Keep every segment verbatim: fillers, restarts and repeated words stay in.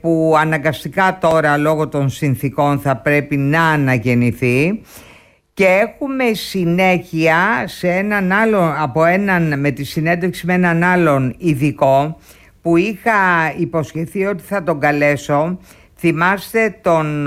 που αναγκαστικά τώρα λόγω των συνθήκων θα πρέπει να αναγεννηθεί, και έχουμε συνέχεια σε έναν άλλο, από έναν, με τη συνέντευξη με έναν άλλον ειδικό που είχα υποσχεθεί ότι θα τον καλέσω. Θυμάστε τον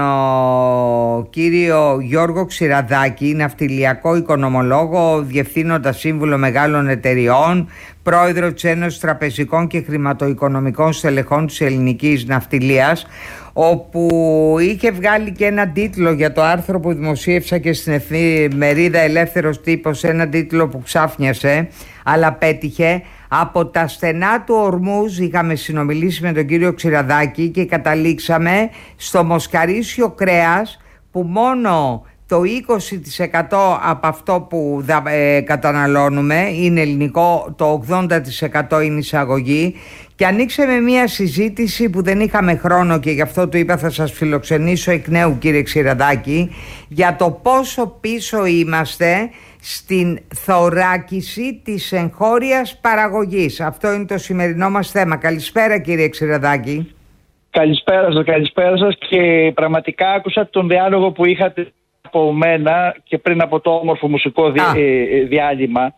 ο, κύριο Γιώργο Ξηραδάκη, ναυτιλιακό οικονομολόγο, διευθύνοντα σύμβουλο μεγάλων εταιριών, πρόεδρο της Ένωσης Τραπεζικών και Χρηματοοικονομικών Στελεχών της Ελληνικής Ναυτιλίας, όπου είχε βγάλει και ένα τίτλο για το άρθρο που δημοσίευσα και στην εφημερίδα Ελεύθερος Τύπος, ένα τίτλο που ξάφνιασε αλλά πέτυχε. Από τα στενά του Ορμούζ είχαμε συνομιλήσει με τον κύριο Ξηραδάκη και καταλήξαμε στο μοσχαρίσιο κρέας, που μόνο το είκοσι τοις εκατό από αυτό που ε, καταναλώνουμε είναι ελληνικό, το ογδόντα τοις εκατό είναι εισαγωγή. Και ανοίξαμε μια συζήτηση που δεν είχαμε χρόνο, και γι' αυτό του είπα θα σας φιλοξενήσω εκ νέου, κύριε Ξηραδάκη, για το πόσο πίσω είμαστε στην θωράκιση της εγχώριας παραγωγής. Αυτό είναι το σημερινό μας θέμα. Καλησπέρα, κύριε Ξηραδάκη. Καλησπέρα σας, καλησπέρα σας, και πραγματικά άκουσα τον διάλογο που είχατε από μένα και πριν από το όμορφο μουσικό δι... διάλειμμα.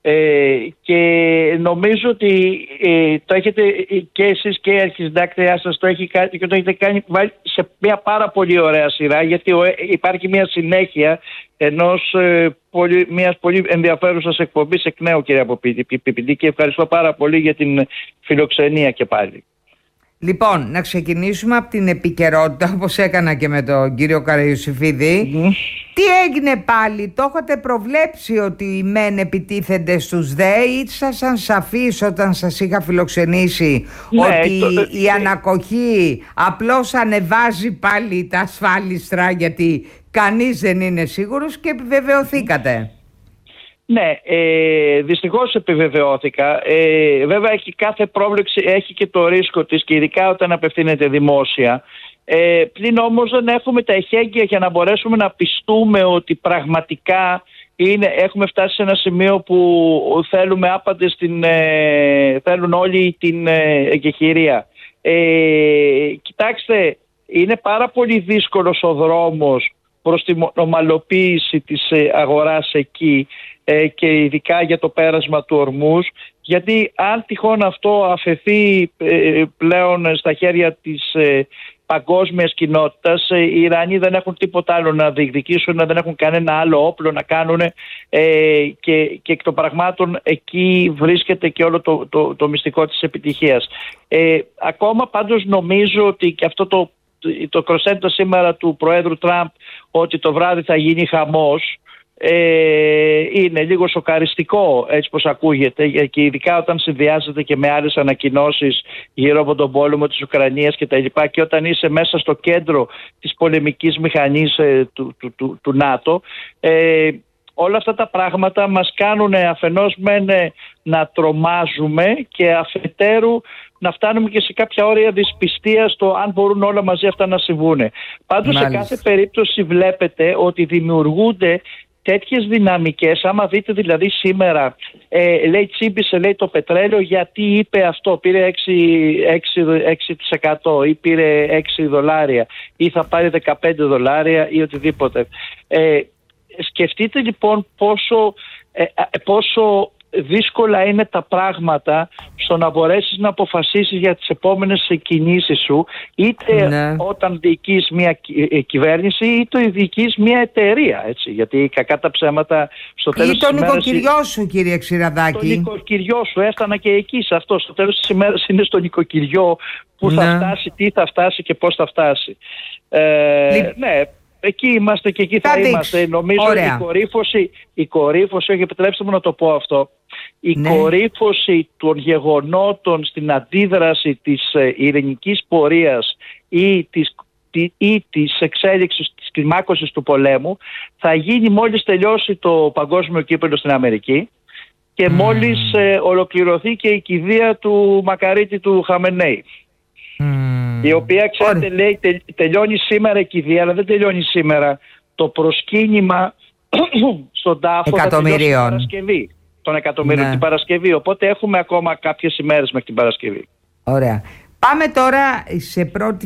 Ε, και νομίζω ότι ε, το έχετε και εσείς και η αρχισυντάκτριά σας το έχει κάνει, και το έχετε κάνει βάλει σε μια πάρα πολύ ωραία σειρά, γιατί ο, υπάρχει μια συνέχεια ενός ε, πολύ, μιας πολύ ενδιαφέρουσας εκπομπής εκ νέου, κύριε Παπιντή, και ευχαριστώ πάρα πολύ για την φιλοξενία και πάλι. Λοιπόν, να ξεκινήσουμε από την επικαιρότητα, όπως έκανα και με τον κύριο Καραϊωσηφίδη. Mm-hmm. Τι έγινε πάλι, το έχετε προβλέψει ότι οι μεν επιτίθενται στους δε, ή ήσασταν σαφείς όταν σας είχα φιλοξενήσει, ναι, ότι το... η ανακοχή απλώς ανεβάζει πάλι τα ασφάλιστρα, γιατί κανείς δεν είναι σίγουρος, και επιβεβαιωθήκατε? Ναι, ε, δυστυχώς επιβεβαιώθηκα. Ε, βέβαια έχει κάθε πρόβλεψη, έχει και το ρίσκο της, και ειδικά όταν απευθύνεται δημόσια. Ε, πλην όμως δεν έχουμε τα εχέγγυα για να μπορέσουμε να πιστούμε ότι πραγματικά είναι, έχουμε φτάσει σε ένα σημείο που θέλουμε άπαντες την, ε, θέλουν όλοι την ε, εγκεχηρία. Ε, κοιτάξτε, είναι πάρα πολύ δύσκολος ο δρόμος προς τη ομαλοποίηση της αγοράς εκεί, και ειδικά για το πέρασμα του Ορμούζ, γιατί αν τυχόν αυτό αφαιθεί πλέον στα χέρια της παγκόσμιας κοινότητας, οι Ιρανοί δεν έχουν τίποτα άλλο να διεκδικήσουν, δεν έχουν κανένα άλλο όπλο να κάνουν, και, και εκ των πραγμάτων εκεί βρίσκεται και όλο το, το, το μυστικό της επιτυχίας. Ε, ακόμα πάντως νομίζω ότι και αυτό το, το κροσέντο σήμερα του Προέδρου Τραμπ, ότι το βράδυ θα γίνει χαμός, Ε, είναι λίγο σοκαριστικό, έτσι πως ακούγεται, και ειδικά όταν συνδυάζεται και με άλλες ανακοινώσεις γύρω από τον πόλεμο της Ουκρανίας και τα λοιπά, και όταν είσαι μέσα στο κέντρο της πολεμικής μηχανής ε, του, του, του, του ΝΑΤΟ. ε, όλα αυτά τα πράγματα μας κάνουν αφενός μεν να τρομάζουμε, και αφετέρου να φτάνουμε και σε κάποια όρια δυσπιστία στο αν μπορούν όλα μαζί αυτά να συμβούν. Πάντως, μάλιστα, σε κάθε περίπτωση βλέπετε ότι δημιουργούνται τέτοιες δυναμικές. Άμα δείτε δηλαδή σήμερα, ε, λέει τσίμπησε, λέει το πετρέλαιο, γιατί είπε αυτό, πήρε έξι τοις εκατό ή πήρε έξι δολάρια ή θα πάρει δεκαπέντε δολάρια ή οτιδήποτε. Ε, σκεφτείτε λοιπόν πόσο, ε, πόσο δύσκολα είναι τα πράγματα στο να μπορέσεις να αποφασίσεις για τις επόμενες κινήσεις σου, είτε ναι. όταν διοικείς μια κυβέρνηση, είτε διοικείς μια εταιρεία, έτσι, γιατί κακά τα ψέματα στο τέλος ή της ημέρας... Ή το νοικοκυριό σου, κύριε Ξηραδάκη. Το νοικοκυριό σου, έφτανα και εκεί σε αυτό. Στο τέλος της ημέρας είναι στο νοικοκυριό που ναι. θα φτάσει, τι θα φτάσει και πώς θα φτάσει. Ε, Λι... Ναι, εκεί είμαστε και εκεί θα, θα είμαστε. Νομίζω ότι η κορύφωση, η κορύφωση, όχι, επιτρέψτε μου να το πω αυτό, η ναι. κορύφωση των γεγονότων στην αντίδραση της ειρηνικής πορείας ή της, ή της εξέλιξης της κλιμάκωσης του πολέμου θα γίνει μόλις τελειώσει το παγκόσμιο κύπελλο στην Αμερική και mm. μόλις ε, ολοκληρωθεί και η κηδεία του Μακαρίτη του Χαμενέη. Mm. Η οποία, ξέρετε, λέει τε, τελειώνει σήμερα η κηδεία, αλλά δεν τελειώνει σήμερα. Το προσκύνημα στον τάφο θα τελειώσει την Παρασκευή. Των εκατομμύριων ναι. την Παρασκευή. Οπότε έχουμε ακόμα κάποιες ημέρες μέχρι την Παρασκευή. Ωραία. Πάμε τώρα σε πρώτη